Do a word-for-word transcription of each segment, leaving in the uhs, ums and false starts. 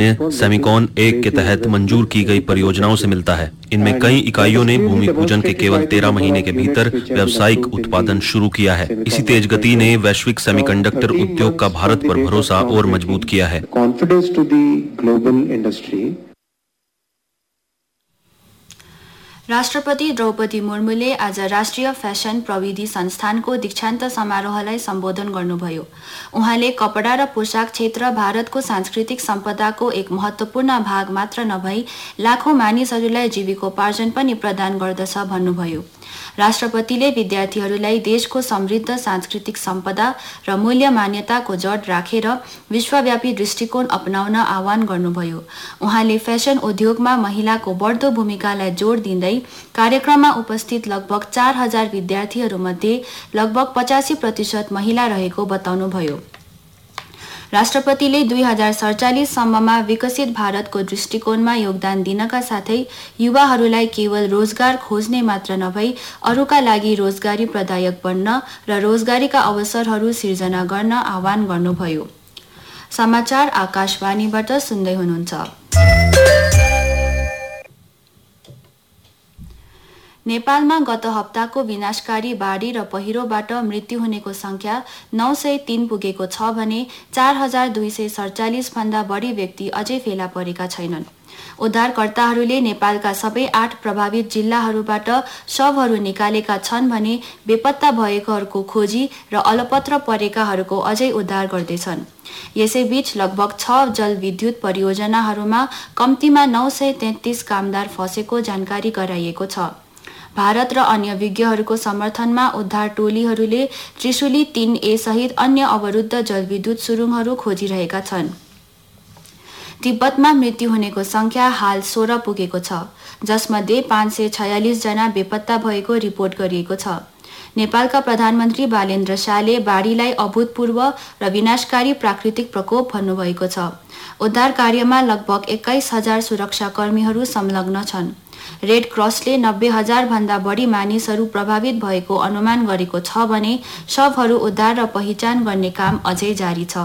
में सेमिकॉन एक के तहत मंजूर की गई परियोजनाओं से मिलता है। इनमें कई इकाइयों ने भूमि पूजन के केवल तेरह महीने के भीतर व्यावसायिक उत्पादन शुरू किया है। इसी तेज गति ने वैश्विक सेमीकंडक्टर उद्योग का भारत पर भरोसा और मजबूत किया है। राष्ट्रपति द्रौपदी मुर्मुले आज राष्ट्रिय फेसन प्रविधि संस्थानको दीक्षान्त समारोहलाई सम्बोधन गर्नुभयो। उहाँले कपडा र पोशाक क्षेत्र भारतको सांस्कृतिक सम्पदाको एक महत्वपूर्ण भाग मात्र नभई लाखौं मानिसहरूलाई जीविकोपार्जन पनि प्रदान गर्दछ भन्नुभयो। राष्ट्रपतिले विद्यार्थीहरूलाई देशको समृद्ध सांस्कृतिक सम्पदा र मूल्य मान्यताको जड राखेर विश्वव्यापी दृष्टिकोण अपनाउन आह्वान गर्नुभयो। उहाँले फेसन उद्योगमा महिलाको बढ्दो भूमिकालाई जोड दिँदै कार्यक्रममा उपस्थित लगभग चार हजार विद्यार्थीहरूमध्ये लगभग पचासी प्रतिशत महिला रहेको बताउनुभयो। राष्ट्रपतिले दुई हजार सडचालिस सम्ममा विकसित भारतको दृष्टिकोणमा योगदान दिनका साथै युवाहरूलाई केवल रोजगार खोज्ने मात्र नभई अरूका लागि रोजगारी प्रदायक बन्न र रोजगारीका अवसरहरू सिर्जना गर्न आह्वान गर्नुभयो। समाचार आकाशवाणीबाट सुन्दै हुनुहुन्छ। नेपालमा गत हप्ताको विनाशकारी बाढी र पहिरोबाट मृत्यु हुनेको संख्या नौ सय तीन पुगेको छ भने चार हजार दुई सय सडचालिस भन्दा बढी व्यक्ति अझै फेला परेका छैनन्। उद्धारकर्ताहरूले नेपालका सबै आठ प्रभावित जिल्लाहरूबाट शवहरू निकालेका छन् भने बेपत्ता भएकाहरूको खोजी र अलपत्र परेकाहरूको अझै उद्धार गर्दैछन्। यसैबीच लगभग छ जलविद्युत परियोजनाहरूमा कम्तीमा नौ सय तेत्तीस कामदार फँसेको जानकारी गराइएको छ। भारत र अन्य विज्ञहरूको समर्थनमा उद्धार टोलीहरूले त्रिशुली तीन ए सहित अन्य अवरुद्ध जलविद्युत सुरुङहरू खोजिरहेका छन्। तिब्बतमा मृत्यु हुनेको संख्या हाल सोह्र पुगेको छ, जसमध्ये पाँच सय छयालिस जना बेपत्ता भएको रिपोर्ट गरिएको छ। नेपालका प्रधानमन्त्री बालेन्द्र शाहले बाढीलाई अभूतपूर्व र विनाशकारी प्राकृतिक प्रकोप भन्नुभएको छ। उद्धार कार्यमा लगभग एक्काइस हजार सुरक्षाकर्मीहरू संलग्न छन्। रेड क्रसले नब्बे हजार भन्दा बढी मानिसहरू प्रभावित भएको अनुमान गरेको छ भने शवहरू उद्धार र पहिचान गर्ने काम अझै जारी छ।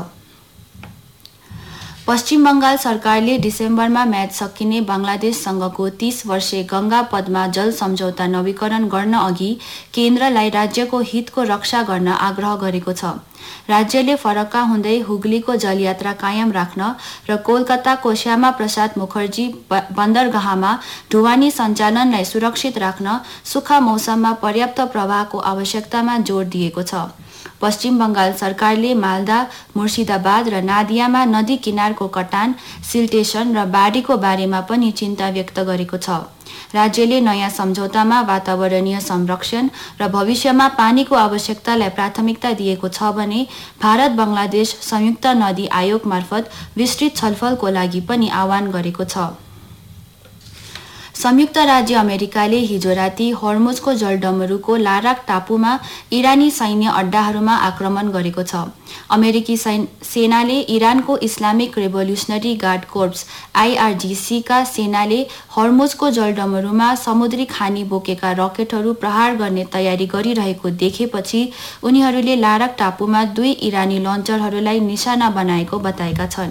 पश्चिम बंगाल सरकारले डिसेम्बरमा म्याच सकिने बंगलादेशसँगको तीस वर्षे गंगा पद्मा जल सम्झौता नवीकरण गर्न अघि केन्द्रलाई राज्यको हितको रक्षा गर्न आग्रह गरेको छ। राज्यले फरक्का हुँदै हुगलीको जलयात्रा कायम राख्न र कोलकाताको श्यामा प्रसाद मुखर्जी बन्दरगाहमा ढुवानी सञ्चालनलाई सुरक्षित राख्न सुक्खा मौसममा पर्याप्त प्रवाहको आवश्यकतामा जोड दिएको छ। पश्चिम बंगाल सरकारले मालदा, मुर्शिदाबाद र नादियामा नदी किनारको कटान, सिल्टेसन र बाढीको बारेमा पनि चिन्ता व्यक्त गरेको छ। राज्यले नयाँ सम्झौतामा वातावरणीय संरक्षण र भविष्यमा पानीको आवश्यकतालाई प्राथमिकता दिएको छ भने भारत बंगलादेश संयुक्त नदी आयोग मार्फत विस्तृत छलफलको लागि पनि आह्वान गरेको छ। संयुक्त राज्य अमेरिकाले हिजो राति हर्मुजको जलडमरूको लाराक टापुमा इरानी सैन्य अड्डाहरूमा आक्रमण गरेको छ। अमेरिकी सेनाले इरानको Islamic revolutionary guard corpse IRGC का सेनाले हर्मुजको जलडमरूमा समुद्री खानी बोकेका रकेटहरू प्रहार गर्ने तयारी गरिरहेको देखेपछि उनीहरूले लाराक टापुमा दुई इरानी लन्चरहरूलाई निशाना बनाएको बताएका छन्।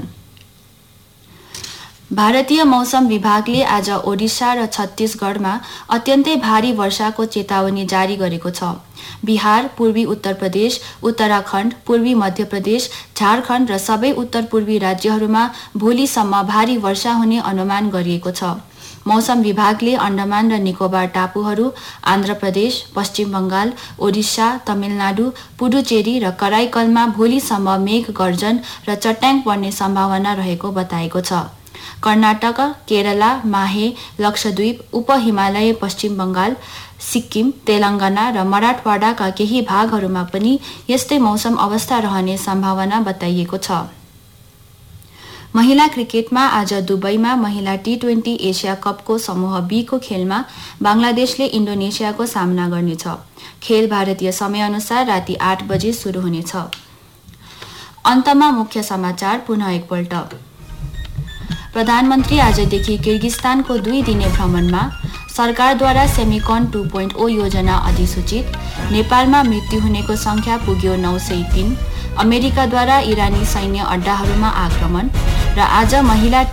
भारतीय मौसम विभागले आज ओडिशा र छत्तीसगढमा अत्यन्तै भारी वर्षाको चेतावनी जारी गरेको छ। बिहार, पूर्वी उत्तर प्रदेश, उत्तराखण्ड, पूर्वी मध्य प्रदेश, झारखण्ड र सबै उत्तर पूर्वी राज्यहरूमा भोलिसम्म भारी वर्षा हुने अनुमान गरिएको छ। मौसम विभागले अन्डमान र निकोबार टापुहरू, आन्ध्र प्रदेश, पश्चिम बंगाल, ओडिशा, तमिलनाडु, पुडुचेरी र कराइकलमा भोलिसम्म मेघ गर्जन र चट्याङ पर्ने सम्भावना रहेको बताएको छ। कर्नाटक, केरला, माहे, लक्षद्वीप, उपहिमालय पश्चिम बंगाल, सिक्किम, तेलंगाना र मराठवाडाका केही भागहरूमा पनि यस्तै मौसम अवस्था रहने सम्भावना बताइएको छ। महिला क्रिकेटमा आज दुबईमा महिला टी ट्वेन्टी एसिया कपको समूह बी को खेलमा बंगलादेशले इन्डोनेसियाको सामना गर्नेछ। खेल भारतीय समयअनुसार राति आठ बजे सुरु हुनेछ। अन्तमा मुख्य समाचार पुनः एकपल्ट। प्रधानमन्त्री आजदेखि किर्गिस्तानको दुई दिने भ्रमणमा। सरकारद्वारा सेमिकन टू पोइन्ट ओ योजना अधिसूचित। नेपालमा मृत्यु हुनेको संख्या पुग्यो नौ सय तीन। अमेरिकाद्वारा इरानी सैन्य अड्डाहरूमा आक्रमण र आज महिला